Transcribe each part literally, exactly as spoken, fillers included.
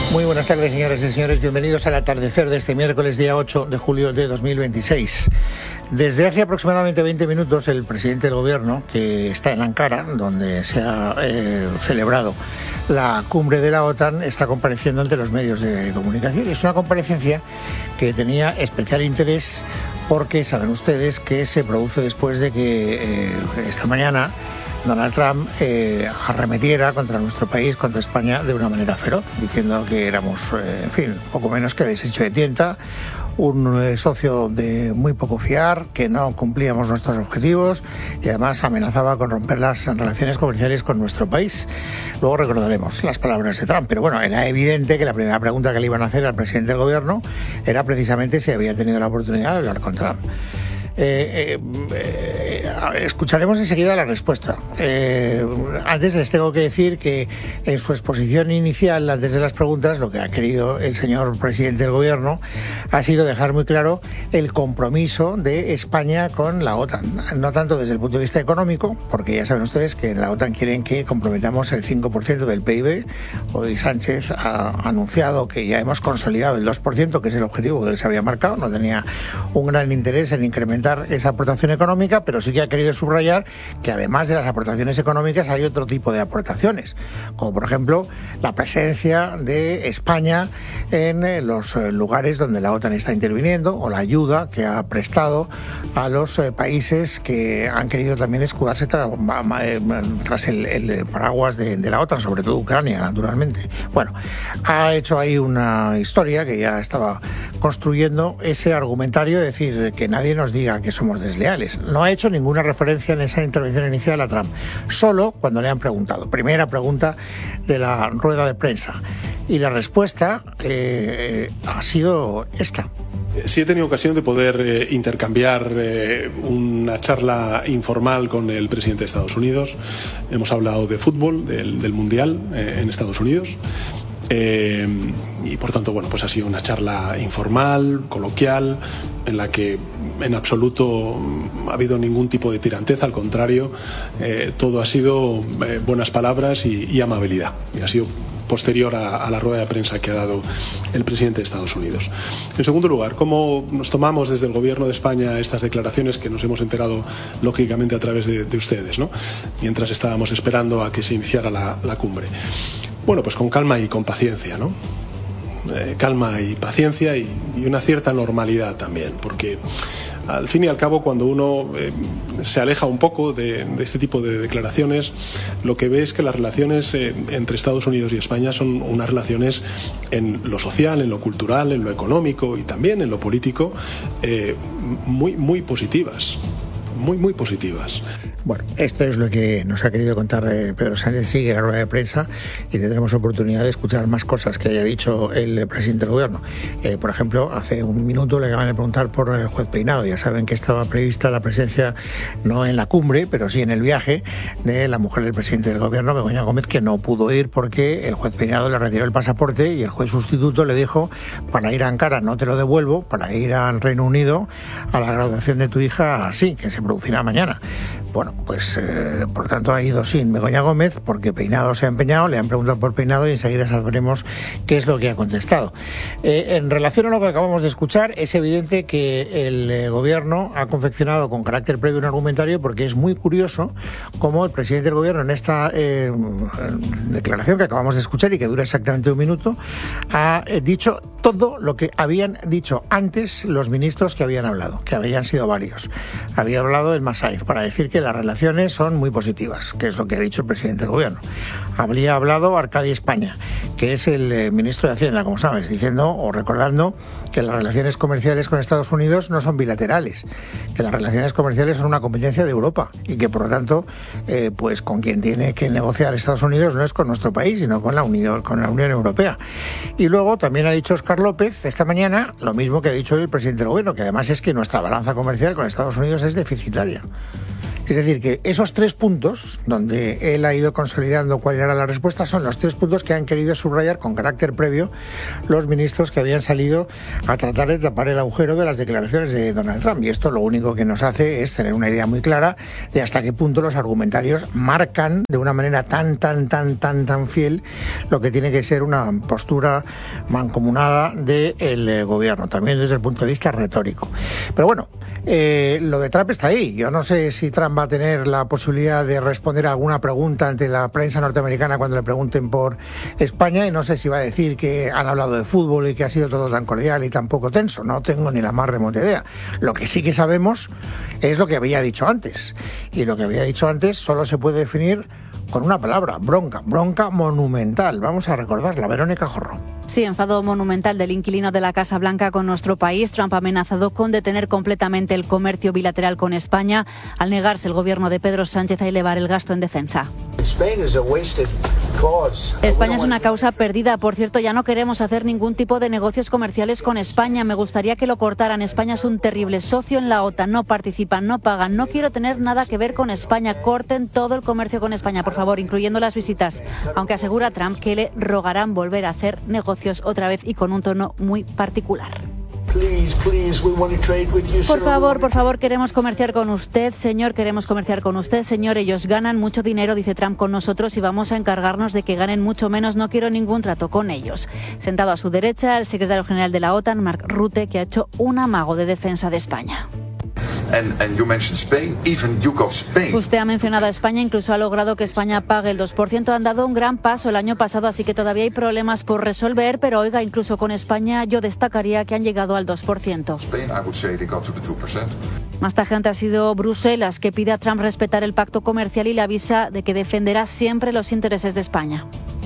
Muy buenas tardes, señoras y señores. Bienvenidos al atardecer de este miércoles, día ocho de julio de dos mil veintiséis. Desde hace aproximadamente veinte minutos, el presidente del gobierno, que está en Ankara, donde se ha eh, celebrado la cumbre de la OTAN, está compareciendo ante los medios de comunicación. Es una comparecencia que tenía especial interés porque saben ustedes que se produce después de que eh, esta mañana Donald Trump eh, arremetiera contra nuestro país, contra España, de una manera feroz, diciendo que éramos, eh, en fin, poco menos que deshecho de tienta, un eh, socio de muy poco fiar, que no cumplíamos nuestros objetivos y además amenazaba con romper las relaciones comerciales con nuestro país. Luego recordaremos las palabras de Trump, pero bueno, era evidente que la primera pregunta que le iban a hacer al presidente del gobierno era precisamente si había tenido la oportunidad de hablar con Trump. Eh, eh, eh, escucharemos enseguida la respuesta. Eh, antes les tengo que decir que en su exposición inicial, antes de las preguntas, lo que ha querido el señor presidente del gobierno ha sido dejar muy claro el compromiso de España con la OTAN. No tanto desde el punto de vista económico, porque ya saben ustedes que en la OTAN quieren que comprometamos el cinco por ciento del P I B. Hoy Sánchez ha anunciado que ya hemos consolidado el dos por ciento, que es el objetivo que él se había marcado. No tenía un gran interés en incrementar esa aportación económica, pero sí que ha querido subrayar que además de las aportaciones económicas hay otro tipo de aportaciones, como por ejemplo la presencia de España en los lugares donde la OTAN está interviniendo, o la ayuda que ha prestado a los países que han querido también escudarse tras, tras el, el paraguas de, de la OTAN, sobre todo Ucrania, naturalmente. Bueno, ha hecho ahí una historia que ya estaba construyendo ese argumentario, de decir que nadie nos diga que somos desleales. No ha hecho ninguna referencia en esa intervención inicial a Trump, solo cuando le han preguntado. Primera pregunta de la rueda de prensa, y la respuesta eh, ha sido esta. Sí he tenido ocasión de poder eh, intercambiar eh, una charla informal con el presidente de Estados Unidos. Hemos hablado de fútbol, del, del Mundial eh, en Estados Unidos. Eh, y por tanto, bueno, pues ha sido una charla informal, coloquial, en la que en absoluto ha habido ningún tipo de tiranteza, al contrario, eh, todo ha sido eh, buenas palabras y, y amabilidad. Y ha sido posterior a, a la rueda de prensa que ha dado el presidente de Estados Unidos. En segundo lugar, ¿cómo nos tomamos desde el Gobierno de España estas declaraciones que nos hemos enterado lógicamente a través de, de ustedes, ¿no?, mientras estábamos esperando a que se iniciara la, la cumbre? Bueno, pues con calma y con paciencia, ¿no? Eh, calma y paciencia y, y una cierta normalidad también, porque al fin y al cabo, cuando uno eh, se aleja un poco de, de este tipo de declaraciones, lo que ve es que las relaciones eh, entre Estados Unidos y España son unas relaciones en lo social, en lo cultural, en lo económico y también en lo político eh, muy, muy positivas, muy, muy positivas. Bueno, esto es lo que nos ha querido contar eh, Pedro Sánchez. Sigue la rueda de prensa y tendremos oportunidad de escuchar más cosas que haya dicho el presidente del gobierno. Eh, por ejemplo, hace un minuto le acaban de preguntar por el juez Peinado. Ya saben que estaba prevista la presencia, no en la cumbre, pero sí en el viaje, de la mujer del presidente del gobierno, Begoña Gómez, que no pudo ir porque el juez Peinado le retiró el pasaporte y el juez sustituto le dijo: para ir a Ankara no te lo devuelvo, para ir al Reino Unido a la graduación de tu hija sí, que se producirá mañana. Bueno, pues eh, por tanto ha ido sin Begoña Gómez porque Peinado se ha empeñado, le han preguntado por Peinado y enseguida sabremos qué es lo que ha contestado. Eh, en relación a lo que acabamos de escuchar, es evidente que el eh, gobierno ha confeccionado con carácter previo un argumentario, porque es muy curioso cómo el presidente del gobierno, en esta eh, declaración que acabamos de escuchar y que dura exactamente un minuto, ha eh, dicho todo lo que habían dicho antes los ministros que habían hablado, que habían sido varios. Había hablado el Masaif para decir que las relaciones son muy positivas, que es lo que ha dicho el presidente del gobierno. Habría hablado Arcadi España, que es el eh, ministro de Hacienda, como sabes, diciendo o recordando que las relaciones comerciales con Estados Unidos no son bilaterales, que las relaciones comerciales son una competencia de Europa y que por lo tanto eh, pues con quien tiene que negociar Estados Unidos no es con nuestro país, sino con la Unión, con la Unión Europea. Y luego también ha dicho Óscar López esta mañana lo mismo que ha dicho el presidente del gobierno, que además es que nuestra balanza comercial con Estados Unidos es deficitaria. Es decir, que esos tres puntos, donde él ha ido consolidando cuál era la respuesta, son los tres puntos que han querido subrayar con carácter previo los ministros que habían salido a tratar de tapar el agujero de las declaraciones de Donald Trump. Y esto lo único que nos hace es tener una idea muy clara de hasta qué punto los argumentarios marcan de una manera tan, tan, tan, tan, tan fiel lo que tiene que ser una postura mancomunada del gobierno, también desde el punto de vista retórico. Pero bueno, eh, lo de Trump está ahí. Yo no sé si Trump va a tener la posibilidad de responder a alguna pregunta ante la prensa norteamericana cuando le pregunten por España, y no sé si va a decir que han hablado de fútbol y que ha sido todo tan cordial y tan poco tenso. No tengo ni la más remota idea. Lo que sí que sabemos es lo que había dicho antes, y lo que había dicho antes solo se puede definir con una palabra: bronca, bronca monumental. Vamos a recordarla, Verónica Jorro. Sí, enfado monumental del inquilino de la Casa Blanca con nuestro país. Trump ha amenazado con detener completamente el comercio bilateral con España al negarse el gobierno de Pedro Sánchez a elevar el gasto en defensa. España es una causa perdida. Por cierto, ya no queremos hacer ningún tipo de negocios comerciales con España. Me gustaría que lo cortaran. España es un terrible socio en la OTAN. No participan, no pagan. No quiero tener nada que ver con España. Corten todo el comercio con España, por favor, incluyendo las visitas. Aunque asegura Trump que le rogarán volver a hacer negocios otra vez y con un tono muy particular. Por favor, por favor, queremos comerciar con usted, señor, queremos comerciar con usted, señor. Ellos ganan mucho dinero, dice Trump, con nosotros, y vamos a encargarnos de que ganen mucho menos. No quiero ningún trato con ellos. Sentado a su derecha, el secretario general de la OTAN, Mark Rutte, que ha hecho un amago de defensa de España. And, and you mentioned Spain, even you got Spain. Usted ha mencionado a España, incluso ha logrado que España pague el dos por ciento. Han dado un gran paso el año pasado, así que todavía hay problemas por resolver, pero oiga, incluso con España yo destacaría que han llegado al dos por ciento. Spain, I would say they got to the two percent. Más tajante ha sido Bruselas, que pide a Trump respetar el pacto comercial y le avisa de que defenderá siempre los intereses de España.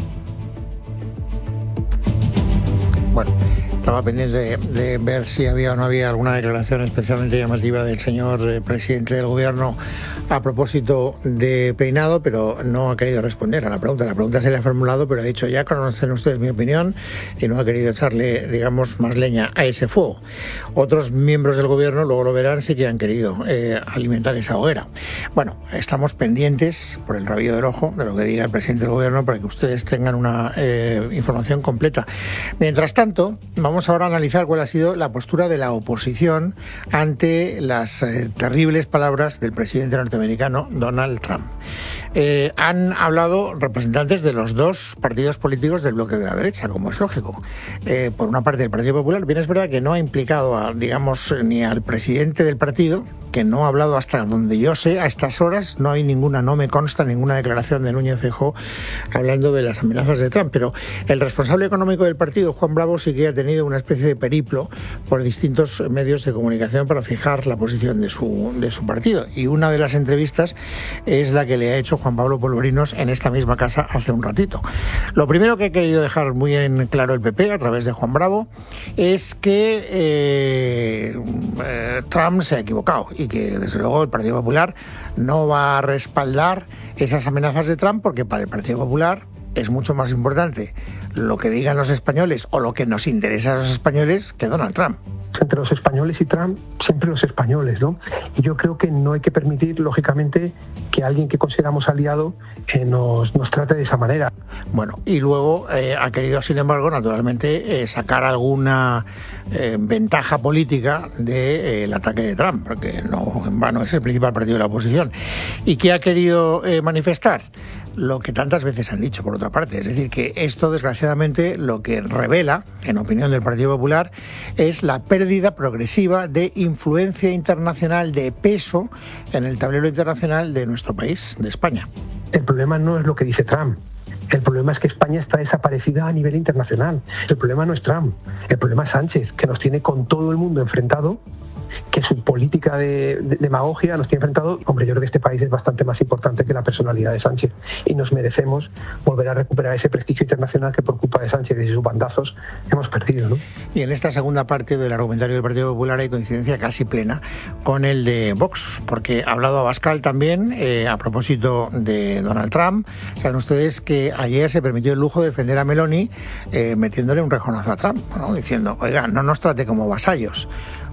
Bueno, estaba pendiente de, de ver si había o no había alguna declaración especialmente llamativa del señor eh, presidente del gobierno a propósito de peinado, pero no ha querido responder a la pregunta. La pregunta se le ha formulado, pero ha dicho: ya conocen ustedes mi opinión, y no ha querido echarle, digamos, más leña a ese fuego. Otros miembros del gobierno, luego lo verán, sí que han querido eh, alimentar esa hoguera. Bueno, estamos pendientes por el rabillo del ojo de lo que diga el presidente del gobierno para que ustedes tengan una eh, información completa. Mientras tanto, vamos ahora a analizar cuál ha sido la postura de la oposición ante las eh, terribles palabras del presidente norteamericano Donald Trump. Eh, han hablado representantes de los dos partidos políticos del bloque de la derecha, como es lógico. Eh, por una parte, el Partido Popular, bien es verdad que no ha implicado, a, digamos, ni al presidente del partido, que no ha hablado hasta donde yo sé, a estas horas, no hay ninguna, no me consta ninguna declaración de Núñez Feijóo hablando de las amenazas de Trump, pero el responsable económico del partido, Juan Bravo, sí que ha tenido una especie de periplo por distintos medios de comunicación para fijar la posición de su, de su partido, y una de las entrevistas es la que le ha hecho Juan Pablo Polvorinos en esta misma casa hace un ratito. Lo primero que ha querido dejar muy en claro el P P a través de Juan Bravo es que eh, eh, Trump se ha equivocado y que desde luego el Partido Popular no va a respaldar esas amenazas de Trump, porque para el Partido Popular es mucho más importante lo que digan los españoles o lo que nos interesa a los españoles que Donald Trump. Entre los españoles y Trump, siempre los españoles, ¿no? Y yo creo que no hay que permitir, lógicamente, que alguien que consideramos aliado eh, nos, nos trate de esa manera. Bueno, y luego eh, ha querido, sin embargo, naturalmente, eh, sacar alguna eh, ventaja política del de, eh, ataque de Trump, porque no en vano es el principal partido de la oposición. ¿Y qué ha querido eh, manifestar? Lo que tantas veces han dicho, por otra parte. Es decir, que esto, desgraciadamente, lo que revela, en opinión del Partido Popular, es la pérdida progresiva de influencia internacional, de peso en el tablero internacional de nuestro país, de España. El problema no es lo que dice Trump. El problema es que España está desaparecida a nivel internacional. El problema no es Trump. El problema es Sánchez, que nos tiene con todo el mundo enfrentado, que su política de, de demagogia nos tiene enfrentado. Hombre, yo creo que este país es bastante más importante que la personalidad de Sánchez, y nos merecemos volver a recuperar ese prestigio internacional que por culpa de Sánchez y sus bandazos hemos perdido, ¿no? Y en esta segunda parte del argumentario del Partido Popular hay coincidencia casi plena con el de Vox, porque ha hablado Abascal también eh, a propósito de Donald Trump. Saben ustedes que ayer se permitió el lujo de defender a Meloni eh, metiéndole un rejonazo a Trump, ¿no? Diciendo: oiga, no nos trate como vasallos.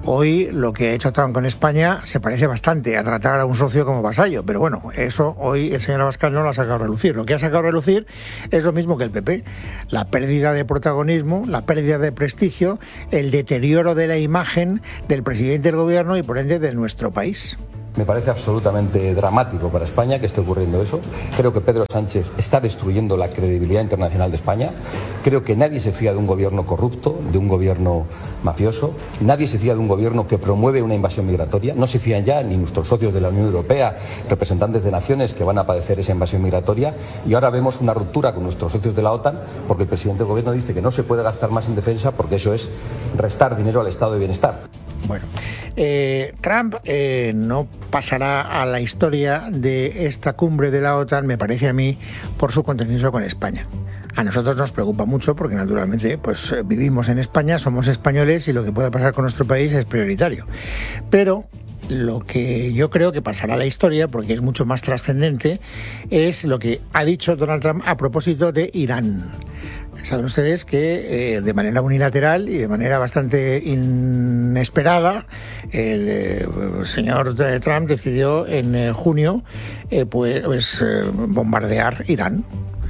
Hoy lo que ha hecho Trump con España se parece bastante a tratar a un socio como vasallo, pero bueno, eso hoy el señor Abascal no lo ha sacado a relucir. Lo que ha sacado a relucir es lo mismo que el P P, la pérdida de protagonismo, la pérdida de prestigio, el deterioro de la imagen del presidente del gobierno y por ende de nuestro país. Me parece absolutamente dramático para España que esté ocurriendo eso. Creo que Pedro Sánchez está destruyendo la credibilidad internacional de España. Creo que nadie se fía de un gobierno corrupto, de un gobierno mafioso. Nadie se fía de un gobierno que promueve una invasión migratoria. No se fían ya ni nuestros socios de la Unión Europea, representantes de naciones que van a padecer esa invasión migratoria. Y ahora vemos una ruptura con nuestros socios de la OTAN porque el presidente del gobierno dice que no se puede gastar más en defensa porque eso es restar dinero al estado de bienestar. Bueno, eh, Trump eh, no pasará a la historia de esta cumbre de la OTAN, me parece a mí, por su contencioso con España. A nosotros nos preocupa mucho porque naturalmente pues vivimos en España, somos españoles y lo que pueda pasar con nuestro país es prioritario. Pero lo que yo creo que pasará a la historia, porque es mucho más trascendente, es lo que ha dicho Donald Trump a propósito de Irán. Saben ustedes que eh, de manera unilateral y de manera bastante inesperada el eh, señor Trump decidió en eh, junio eh, pues, pues eh, bombardear Irán.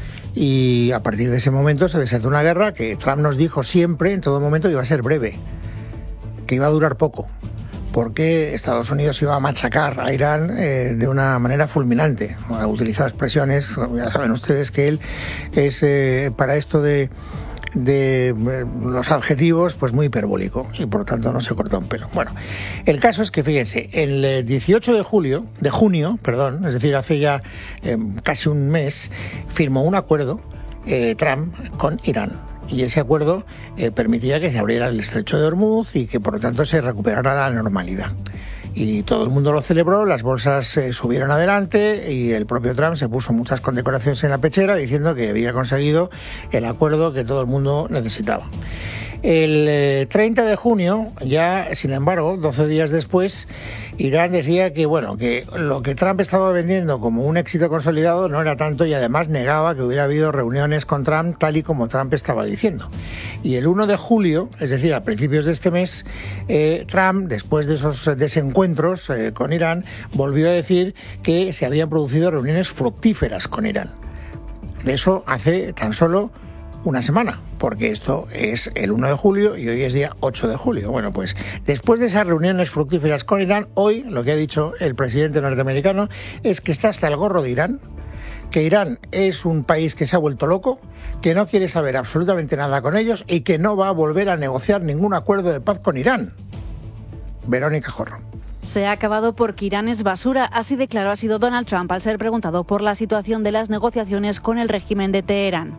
Y a partir de ese momento se desató una guerra que Trump nos dijo siempre, en todo momento, que iba a ser breve, que iba a durar poco, porque Estados Unidos iba a machacar a Irán eh, de una manera fulminante. Ha utilizado expresiones, ya saben ustedes que él es eh, para esto de, de eh, los adjetivos pues muy hiperbólico y por lo tanto no se cortó un pelo. Bueno, el caso es que fíjense, el dieciocho de julio, de junio, perdón, es decir, hace ya eh, casi un mes, firmó un acuerdo eh, Trump con Irán. Y ese acuerdo eh, permitía que se abriera el estrecho de Hormuz y que por lo tanto se recuperara la normalidad. Y todo el mundo lo celebró, las bolsas eh, subieron adelante y el propio Trump se puso muchas condecoraciones en la pechera diciendo que había conseguido el acuerdo que todo el mundo necesitaba. El eh, treinta de junio, ya sin embargo, doce días después, Irán decía que bueno, que lo que Trump estaba vendiendo como un éxito consolidado no era tanto y además negaba que hubiera habido reuniones con Trump tal y como Trump estaba diciendo. Y el uno de julio, es decir, a principios de este mes, eh, Trump, después de esos desencuentros eh, con Irán, volvió a decir que se habían producido reuniones fructíferas con Irán. De eso hace tan solo una semana, porque esto es el uno de julio y hoy es día ocho de julio. Bueno, pues después de esas reuniones fructíferas con Irán, hoy lo que ha dicho el presidente norteamericano es que está hasta el gorro de Irán, que Irán es un país que se ha vuelto loco, que no quiere saber absolutamente nada con ellos y que no va a volver a negociar ningún acuerdo de paz con Irán. Verónica Jorro. Se ha acabado porque Irán es basura, así declaró ha sido Donald Trump al ser preguntado por la situación de las negociaciones con el régimen de Teherán.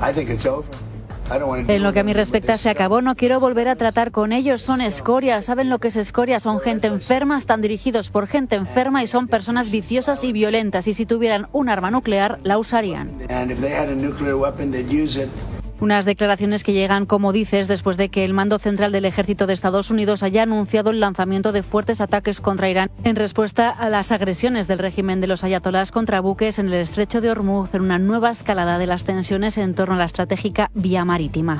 En lo que a mí respecta, se acabó. No quiero volver a tratar con ellos. Son escoria. ¿Saben lo que es escoria? Son gente enferma, están dirigidos por gente enferma y son personas viciosas y violentas. Y si tuvieran un arma nuclear, la usarían. Unas declaraciones que llegan, como dices, después de que el mando central del ejército de Estados Unidos haya anunciado el lanzamiento de fuertes ataques contra Irán en respuesta a las agresiones del régimen de los ayatolás contra buques en el estrecho de Hormuz, en una nueva escalada de las tensiones en torno a la estratégica vía marítima.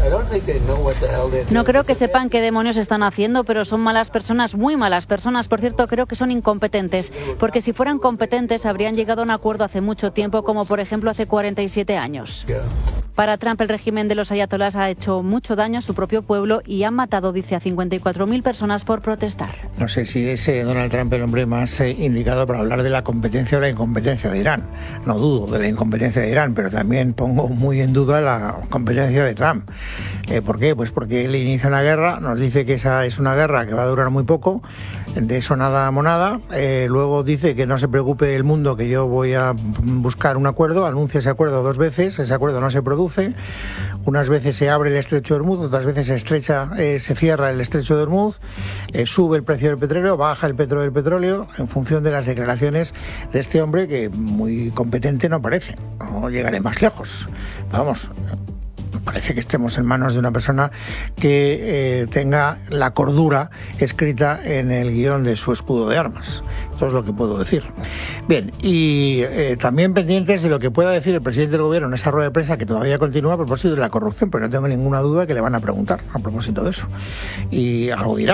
No creo que sepan qué demonios están haciendo, pero son malas personas, muy malas personas. Por cierto, creo que son incompetentes, porque si fueran competentes habrían llegado a un acuerdo hace mucho tiempo, como por ejemplo hace cuarenta y siete años. Para Trump, el régimen de los ayatolás ha hecho mucho daño a su propio pueblo y han matado, dice, a cincuenta y cuatro mil personas por protestar. No sé si es eh, Donald Trump el hombre más eh, indicado para hablar de la competencia o la incompetencia de Irán. No dudo de la incompetencia de Irán, pero también pongo muy en duda la competencia de Trump. Eh, ¿Por qué? Pues porque él inicia una guerra, nos dice que esa es una guerra que va a durar muy poco, de eso nada monada, eh, luego dice que no se preocupe el mundo, que yo voy a buscar un acuerdo, anuncia ese acuerdo dos veces, ese acuerdo no se produce. Unas veces se abre el estrecho de Hormuz, otras veces se estrecha, eh, se cierra el estrecho de Hormuz, eh, sube el precio del petróleo, baja el precio del petróleo en función de las declaraciones de este hombre que muy competente no parece. No llegaré más lejos. Vamos, parece que estemos en manos de una persona que eh, tenga la cordura escrita en el guión de su escudo de armas. Esto es lo que puedo decir. Bien, y eh, también pendientes de lo que pueda decir el presidente del gobierno en esa rueda de prensa que todavía continúa a propósito de la corrupción, pero no tengo ninguna duda que le van a preguntar a propósito de eso. Y algo dirá.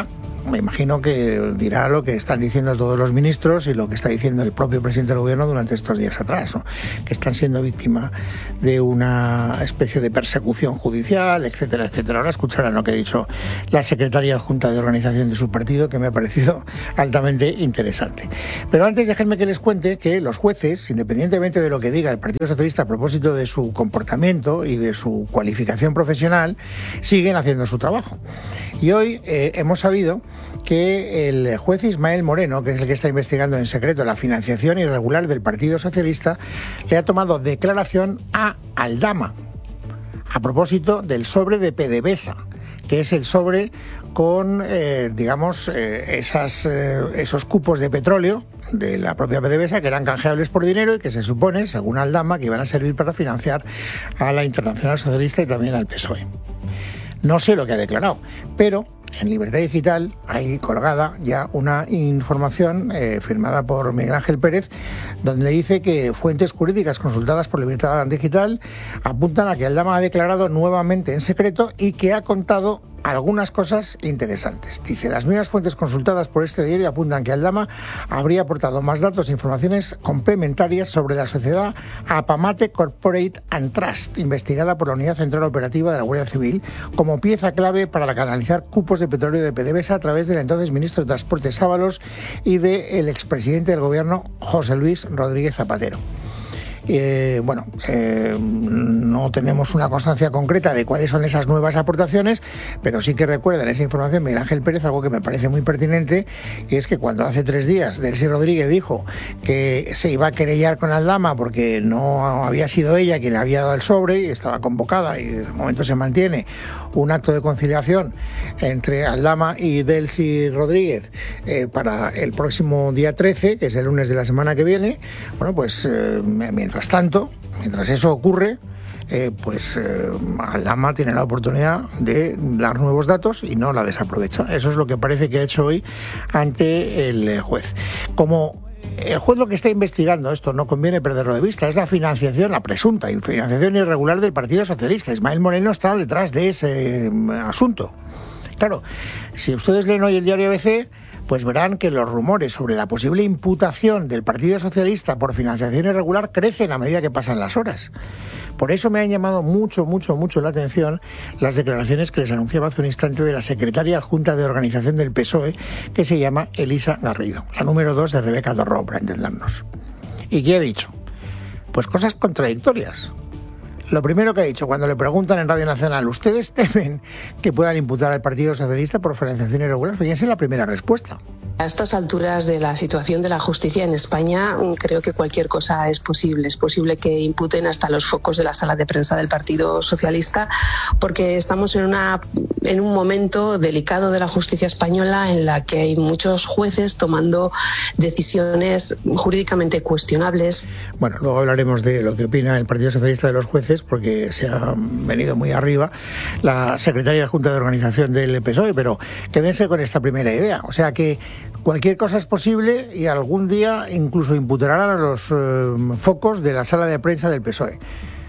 me imagino que dirá lo que están diciendo todos los ministros y lo que está diciendo el propio presidente del gobierno durante estos días atrás, ¿no? Que están siendo víctima de una especie de persecución judicial, etcétera, etcétera. Ahora escucharán lo que ha dicho la secretaria adjunta de organización de su partido, que me ha parecido altamente interesante. Pero antes déjenme que les cuente que los jueces, independientemente de lo que diga el Partido Socialista a propósito de su comportamiento y de su cualificación profesional, siguen haciendo su trabajo. Y hoy eh, hemos sabido que el juez Ismael Moreno, que es el que está investigando en secreto la financiación irregular del Partido Socialista, le ha tomado declaración a Aldama a propósito del sobre de PDVSA, que es el sobre con, eh, digamos, eh, esas, eh, esos cupos de petróleo de la propia PDVSA que eran canjeables por dinero y que se supone, según Aldama, que iban a servir para financiar a la Internacional Socialista y también al P S O E. No sé lo que ha declarado, pero en Libertad Digital hay colgada ya una información eh, firmada por Miguel Ángel Pérez, donde le dice que fuentes jurídicas consultadas por Libertad Digital apuntan a que Aldama ha declarado nuevamente en secreto y que ha contado algunas cosas interesantes. Dice, las mismas fuentes consultadas por este diario apuntan que Aldama habría aportado más datos e informaciones complementarias sobre la sociedad Apamate Corporate and Trust, investigada por la Unidad Central Operativa de la Guardia Civil, como pieza clave para canalizar cupos de petróleo de PDVSA a través del entonces ministro de Transportes Ábalos y del expresidente del gobierno José Luis Rodríguez Zapatero. Eh, bueno, eh, no tenemos una constancia concreta de cuáles son esas nuevas aportaciones, pero sí que recuerda en esa información Miguel Ángel Pérez algo que me parece muy pertinente, y es que cuando hace tres días Delcy Rodríguez dijo que se iba a querellar con Aldama porque no había sido ella quien le había dado el sobre y estaba convocada, y de momento se mantiene un acto de conciliación entre Aldama y Delcy Rodríguez eh, para el próximo día trece, que es el lunes de la semana que viene, bueno, pues eh, mientras tanto, mientras eso ocurre, eh, pues eh, Aldama tiene la oportunidad de dar nuevos datos y no la desaprovecha. Eso es lo que parece que ha hecho hoy ante el juez. Como el juez lo que está investigando, esto no conviene perderlo de vista, es la financiación, la presunta financiación irregular del Partido Socialista. Ismael Moreno está detrás de ese asunto. Claro, si ustedes leen hoy el diario A B C, pues verán que los rumores sobre la posible imputación del Partido Socialista por financiación irregular crecen a medida que pasan las horas. Por eso me han llamado mucho, mucho, mucho la atención las declaraciones que les anunciaba hace un instante de la secretaria adjunta de organización del P S O E, que se llama Elisa Garrido, la número dos de Rebeca Torró, para entendernos. ¿Y qué ha dicho? Pues cosas contradictorias. Lo primero que ha dicho cuando le preguntan en Radio Nacional, ¿ustedes temen que puedan imputar al Partido Socialista por financiación irregular? Fíjense la primera respuesta. A estas alturas de la situación de la justicia en España, creo que cualquier cosa es posible. Es posible que imputen hasta los focos de la sala de prensa del Partido Socialista, porque estamos en, una, en un momento delicado de la justicia española en la que hay muchos jueces tomando decisiones jurídicamente cuestionables. Bueno, luego hablaremos de lo que opina el Partido Socialista de los jueces, porque se ha venido muy arriba la secretaria adjunta de organización del P S O E, pero quédense con esta primera idea. O sea que cualquier cosa es posible y algún día incluso imputarán a los eh, focos de la sala de prensa del P S O E.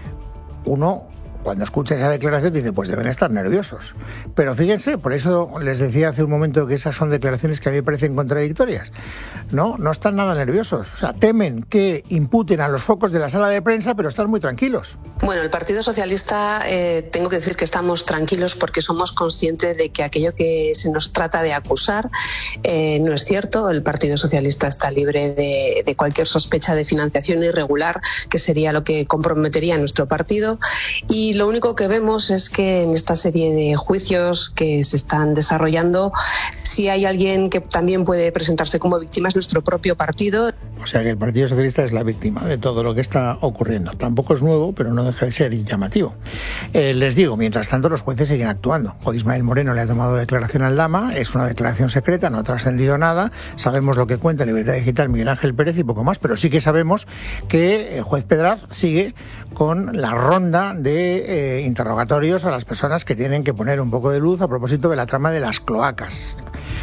Uno, cuando escucha esa declaración, dice, pues deben estar nerviosos. Pero fíjense, por eso les decía hace un momento que esas son declaraciones que a mí me parecen contradictorias. No, no están nada nerviosos. O sea, temen que imputen a los focos de la sala de prensa, pero están muy tranquilos. Bueno, el Partido Socialista, eh, tengo que decir que estamos tranquilos porque somos conscientes de que aquello que se nos trata de acusar eh, no es cierto. El Partido Socialista está libre de, de cualquier sospecha de financiación irregular, que sería lo que comprometería a nuestro partido. Y lo único que vemos es que en esta serie de juicios que se están desarrollando, si hay alguien que también puede presentarse como víctima es nuestro propio partido. O sea que el Partido Socialista es la víctima de todo lo que está ocurriendo. Tampoco es nuevo, pero no deja de ser llamativo. Eh, les digo, mientras tanto los jueces siguen actuando. Hoy Ismael Moreno le ha tomado declaración al Aldama, es una declaración secreta, no ha trascendido nada, sabemos lo que cuenta Libertad Digital Miguel Ángel Pérez y poco más, pero sí que sabemos que el juez Pedraz sigue con la ronda de eh, interrogatorios a las personas que tienen que poner un poco de luz a propósito de la trama de las cloacas.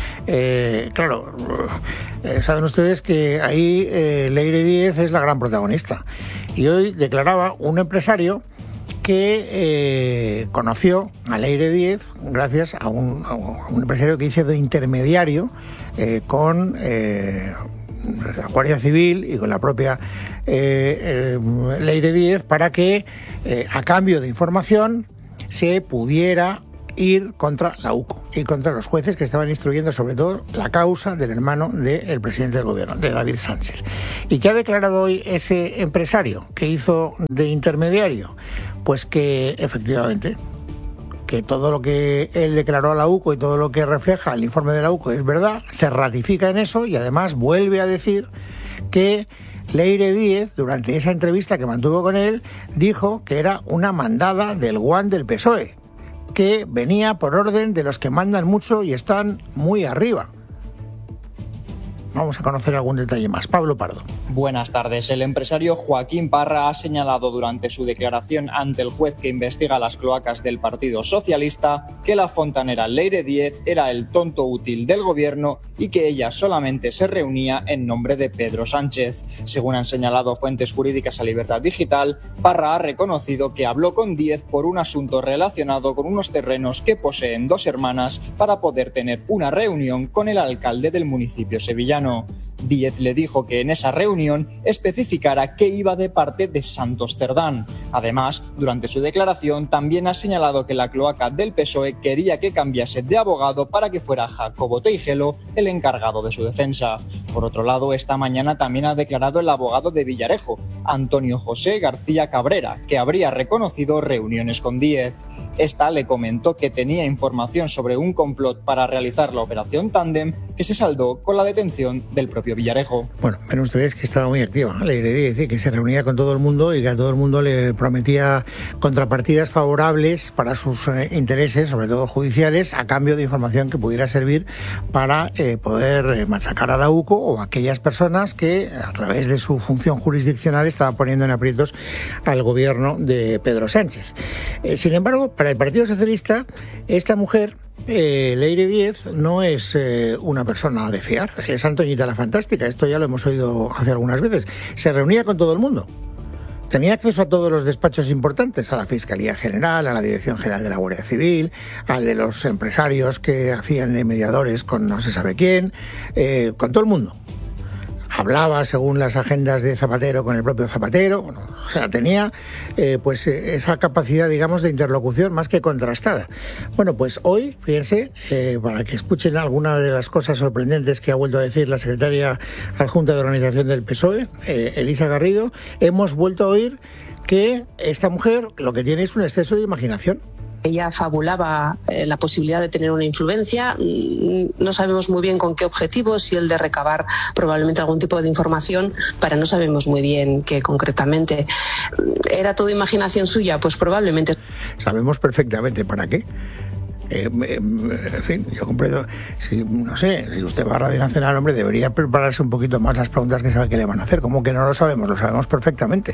Eh, claro, eh, saben ustedes que ahí eh, Leire Díez es la gran protagonista. Y hoy declaraba un empresario que eh, conoció a Leire Díez gracias a un, a un empresario que hizo de intermediario eh, con eh, la Guardia Civil y con la propia eh, eh, Leire Díez para que eh, a cambio de información se pudiera ir contra la U C O y contra los jueces que estaban instruyendo sobre todo la causa del hermano del presidente del gobierno, de David Sánchez. ¿Y qué ha declarado hoy ese empresario que hizo de intermediario? Pues que efectivamente que todo lo que él declaró a la U C O y todo lo que refleja el informe de la U C O es verdad, se ratifica en eso y además vuelve a decir que Leire Díez, durante esa entrevista que mantuvo con él, dijo que era una mandada del guan del P S O E, que venía por orden de los que mandan mucho y están muy arriba. Vamos a conocer algún detalle más. Pablo Pardo. Buenas tardes. El empresario Joaquín Parra ha señalado durante su declaración ante el juez que investiga las cloacas del Partido Socialista que la fontanera Leire Díez era el tonto útil del gobierno y que ella solamente se reunía en nombre de Pedro Sánchez. Según han señalado fuentes jurídicas a Libertad Digital, Parra ha reconocido que habló con Díez por un asunto relacionado con unos terrenos que poseen dos hermanas para poder tener una reunión con el alcalde del municipio sevillano. Díez le dijo que en esa reunión especificara que iba de parte de Santos Cerdán. Además, durante su declaración también ha señalado que la cloaca del P S O E quería que cambiase de abogado para que fuera Jacobo Teijelo el encargado de su defensa. Por otro lado, esta mañana también ha declarado el abogado de Villarejo, Antonio José García Cabrera, que habría reconocido reuniones con Díez. Esta le comentó que tenía información sobre un complot para realizar la operación Tándem, que se saldó con la detención del propio Villarejo. Bueno, ven ustedes que estaba muy activa, ¿no? Le decía que se reunía con todo el mundo y que a todo el mundo le prometía contrapartidas favorables para sus eh, intereses, sobre todo judiciales, a cambio de información que pudiera servir para eh, poder eh, machacar a la U C O o a aquellas personas que a través de su función jurisdiccional estaban poniendo en aprietos al gobierno de Pedro Sánchez. Eh, sin embargo, para el Partido Socialista, esta mujer Eh, Leire Díez no es eh, una persona de fiar, es Antoñita la Fantástica, esto ya lo hemos oído hace algunas veces. Se reunía con todo el mundo, tenía acceso a todos los despachos importantes, a la Fiscalía General, a la Dirección General de la Guardia Civil, al de los empresarios que hacían de mediadores con no se sabe quién, eh, con todo el mundo. Hablaba según las agendas de Zapatero con el propio Zapatero, bueno, o sea, tenía eh, pues esa capacidad, digamos, de interlocución más que contrastada. Bueno, pues hoy, fíjense, eh, para que escuchen alguna de las cosas sorprendentes que ha vuelto a decir la secretaria adjunta de organización del P S O E, eh, Elisa Garrido, hemos vuelto a oír que esta mujer lo que tiene es un exceso de imaginación. Ella fabulaba eh, la posibilidad de tener una influencia, no sabemos muy bien con qué objetivo, si el de recabar probablemente algún tipo de información, para no sabemos muy bien qué concretamente. ¿Era todo imaginación suya? Pues probablemente. Sabemos perfectamente para qué. Eh, eh, en fin, yo comprendo, si, no sé, si usted va a Radio Nacional, hombre, debería prepararse un poquito más las preguntas que sabe que le van a hacer. ¿Cómo que no lo sabemos? Lo sabemos perfectamente.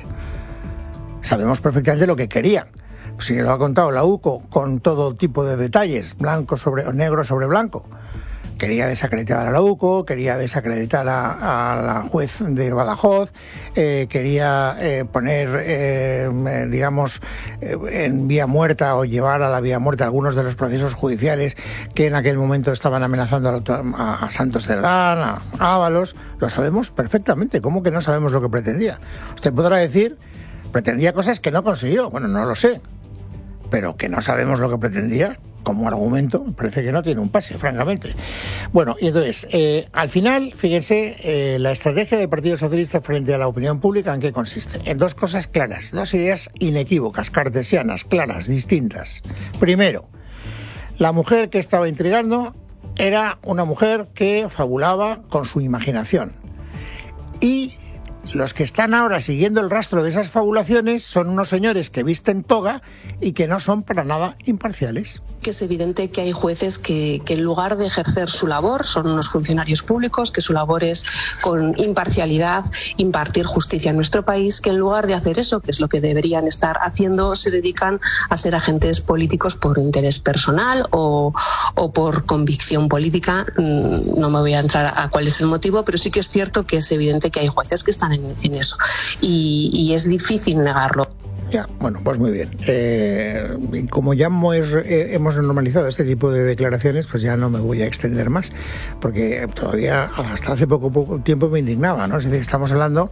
Sabemos perfectamente lo que querían. Si lo ha contado la U C O con todo tipo de detalles, blanco sobre negro sobre blanco. Quería desacreditar a la U C O, quería desacreditar a, a la juez de Badajoz, eh, quería eh, poner, eh, digamos, eh, en vía muerta o llevar a la vía muerta algunos de los procesos judiciales que en aquel momento estaban amenazando a, a, a Santos Cerdán, a Ábalos. Lo sabemos perfectamente. ¿Cómo que no sabemos lo que pretendía? Usted podrá decir, pretendía cosas que no consiguió. Bueno, no lo sé. Pero que no sabemos lo que pretendía, como argumento, parece que no tiene un pase, francamente. Bueno, y entonces, eh, al final, fíjense, eh, la estrategia del Partido Socialista frente a la opinión pública, ¿en qué consiste? En dos cosas claras, dos ideas inequívocas, cartesianas, claras, distintas. Primero, la mujer que estaba intrigando era una mujer que fabulaba con su imaginación. Y los que están ahora siguiendo el rastro de esas fabulaciones son unos señores que visten toga y que no son para nada imparciales. Que es evidente que hay jueces que, que en lugar de ejercer su labor, son unos funcionarios públicos, que su labor es con imparcialidad impartir justicia en nuestro país, que en lugar de hacer eso, que es lo que deberían estar haciendo, se dedican a ser agentes políticos por interés personal o, o por convicción política. No me voy a entrar a cuál es el motivo, pero sí que es cierto que es evidente que hay jueces que están en, en eso y, y es difícil negarlo. Ya, bueno, pues muy bien. Eh, como ya hemos, eh, hemos normalizado este tipo de declaraciones, pues ya no me voy a extender más, porque todavía hasta hace poco, poco tiempo me indignaba, ¿no? Es decir, estamos hablando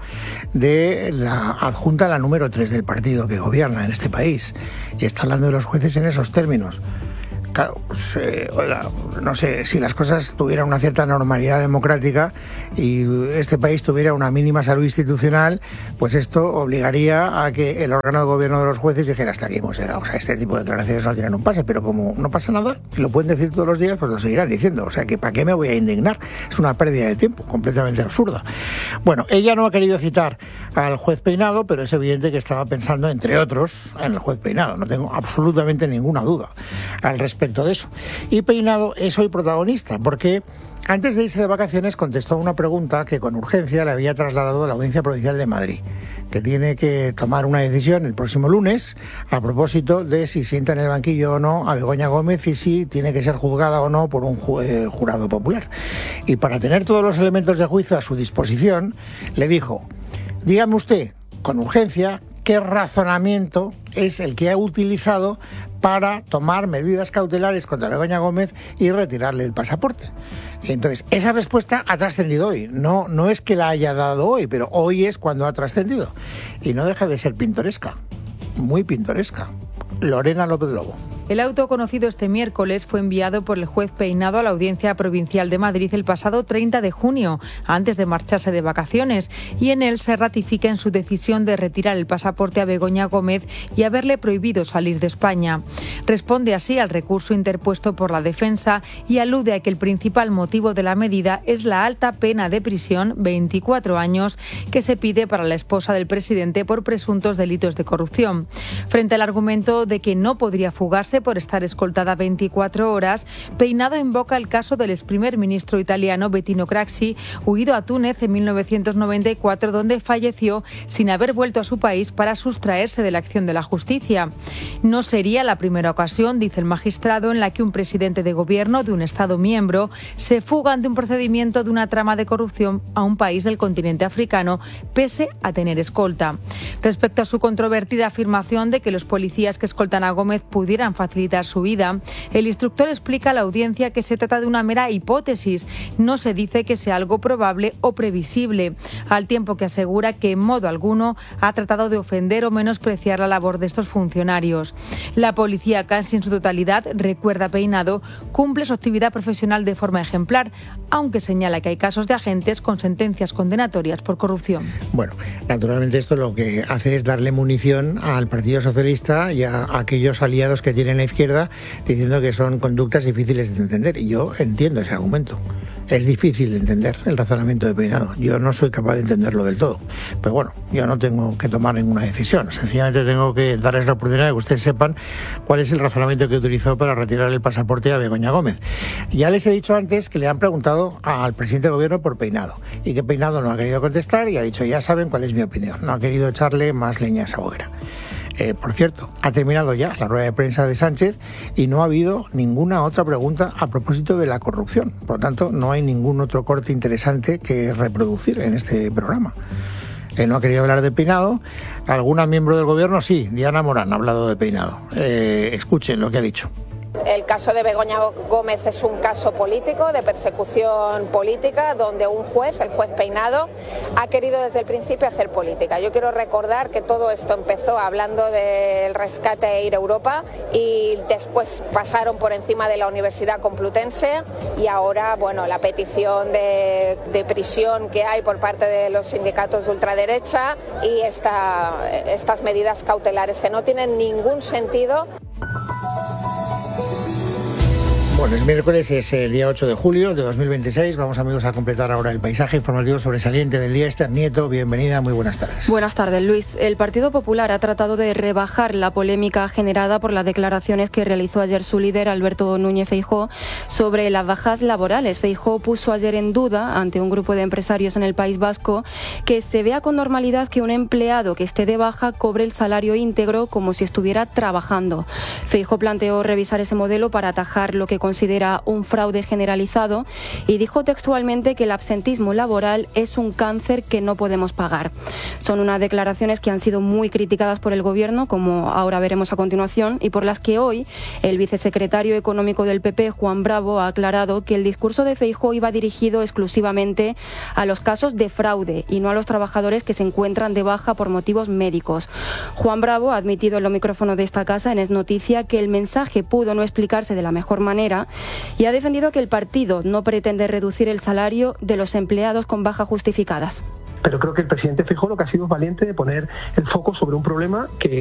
de la adjunta, la número tres del partido que gobierna en este país, y está hablando de los jueces en esos términos. Claro, pues, eh, oiga, no sé, si las cosas tuvieran una cierta normalidad democrática y este país tuviera una mínima salud institucional, pues esto obligaría a que el órgano de gobierno de los jueces dijera hasta aquí hemos llegado. O sea, este tipo de declaraciones no tienen un pase, pero como no pasa nada, y lo pueden decir todos los días, pues lo seguirán diciendo. O sea, que ¿para qué me voy a indignar? Es una pérdida de tiempo completamente absurda. Bueno, ella no ha querido citar al juez Peinado, pero es evidente que estaba pensando, entre otros, en el juez Peinado. No tengo absolutamente ninguna duda al respecto de eso. Y Peinado es hoy protagonista porque antes de irse de vacaciones contestó a una pregunta que con urgencia le había trasladado la Audiencia Provincial de Madrid, que tiene que tomar una decisión el próximo lunes a propósito de si sienta en el banquillo o no a Begoña Gómez y si tiene que ser juzgada o no por un ju- eh, jurado popular. Y para tener todos los elementos de juicio a su disposición, le dijo: dígame usted, con urgencia, qué razonamiento es el que ha utilizado para tomar medidas cautelares contra Begoña Gómez y retirarle el pasaporte. Y entonces, esa respuesta ha trascendido hoy. No, no es que la haya dado hoy, pero hoy es cuando ha trascendido. Y no deja de ser pintoresca, muy pintoresca. Lorena López Lobo. El auto conocido este miércoles fue enviado por el juez Peinado a la Audiencia Provincial de Madrid el pasado treinta de junio, antes de marcharse de vacaciones, y en él se ratifica en su decisión de retirar el pasaporte a Begoña Gómez y haberle prohibido salir de España. Responde así al recurso interpuesto por la defensa y alude a que el principal motivo de la medida es la alta pena de prisión, veinticuatro años, que se pide para la esposa del presidente por presuntos delitos de corrupción. Frente al argumento de que no podría fugarse por estar escoltada veinticuatro horas, Peinado invoca el caso del ex primer ministro italiano Bettino Craxi, huido a Túnez en mil novecientos noventa y cuatro, donde falleció sin haber vuelto a su país para sustraerse de la acción de la justicia. No sería la primera ocasión, dice el magistrado, en la que un presidente de gobierno de un Estado miembro se fuga ante un procedimiento de una trama de corrupción a un país del continente africano, pese a tener escolta. Respecto a su controvertida afirmación de que los policías que escoltan a Gómez pudieran facilitar su vida, el instructor explica a la audiencia que se trata de una mera hipótesis, no se dice que sea algo probable o previsible, al tiempo que asegura que en modo alguno ha tratado de ofender o menospreciar la labor de estos funcionarios. La policía, casi en su totalidad, recuerda Peinado, cumple su actividad profesional de forma ejemplar, aunque señala que hay casos de agentes con sentencias condenatorias por corrupción. Bueno, naturalmente esto lo que hace es darle munición al Partido Socialista y a aquellos aliados que tienen la izquierda, diciendo que son conductas difíciles de entender. Y yo entiendo ese argumento. Es difícil de entender el razonamiento de Peinado. Yo no soy capaz de entenderlo del todo. Pero bueno, yo no tengo que tomar ninguna decisión. Sencillamente tengo que darles la oportunidad de que ustedes sepan cuál es el razonamiento que utilizó para retirar el pasaporte a Begoña Gómez. Ya les he dicho antes que le han preguntado al presidente del gobierno por Peinado y que Peinado no ha querido contestar y ha dicho: ya saben cuál es mi opinión. No ha querido echarle más leña a esa hoguera. Eh, por cierto, ha terminado ya la rueda de prensa de Sánchez y no ha habido ninguna otra pregunta a propósito de la corrupción. Por lo tanto, no hay ningún otro corte interesante que reproducir en este programa. Eh, no ha querido hablar de Peinado. ¿Alguna miembro del gobierno? Sí, Diana Morán ha hablado de Peinado. Eh, escuchen lo que ha dicho. El caso de Begoña Gómez es un caso político, de persecución política, donde un juez, el juez Peinado, ha querido desde el principio hacer política. Yo quiero recordar que todo esto empezó hablando del rescate e ir a Europa y después pasaron por encima de la Universidad Complutense y ahora, bueno, la petición de, de prisión que hay por parte de los sindicatos de ultraderecha y esta, estas medidas cautelares que no tienen ningún sentido. Bueno, es miércoles, es el día ocho de julio de dos mil veintiséis. Vamos, amigos, a completar ahora el paisaje informativo sobresaliente del día. Esther Nieto, bienvenida, muy buenas tardes. Buenas tardes, Luis. El Partido Popular ha tratado de rebajar la polémica generada por las declaraciones que realizó ayer su líder, Alberto Núñez Feijóo, sobre las bajas laborales. Feijóo puso ayer en duda, ante un grupo de empresarios en el País Vasco, que se vea con normalidad que un empleado que esté de baja cobre el salario íntegro como si estuviera trabajando. Feijóo planteó revisar ese modelo para atajar lo que considera considera un fraude generalizado y dijo textualmente que el absentismo laboral es un cáncer que no podemos pagar. Son unas declaraciones que han sido muy criticadas por el Gobierno, como ahora veremos a continuación, y por las que hoy el vicesecretario económico del P P, Juan Bravo, ha aclarado que el discurso de Feijóo iba dirigido exclusivamente a los casos de fraude y no a los trabajadores que se encuentran de baja por motivos médicos. Juan Bravo ha admitido en los micrófonos de esta casa, en Es Noticia, que el mensaje pudo no explicarse de la mejor manera y ha defendido que el partido no pretende reducir el salario de los empleados con bajas justificadas. Pero creo que el presidente Feijóo lo que ha sido es valiente de poner el foco sobre un problema que